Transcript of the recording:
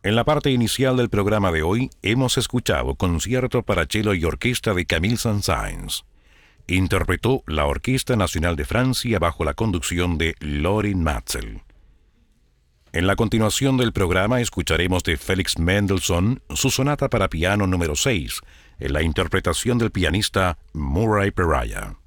En la parte inicial del programa de hoy hemos escuchado concierto para cello y orquesta de Camille Saint-Saëns. Interpretó la Orquesta Nacional de Francia bajo la conducción de Lorin Maazel. En la continuación del programa escucharemos de Félix Mendelssohn su sonata para piano número 6, en la interpretación del pianista Murray Peraya.